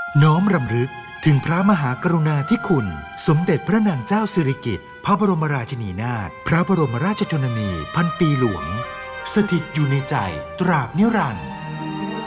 น้อมรำลึกถึงพระมหากรุณาธิคุณสมเด็จพระนางเจ้าสิริกิติ์พระบรมราชินีนาถพระบรมราชชนนีพันปีหลวงสถิตอยู่ในใจตราบนิรันดร์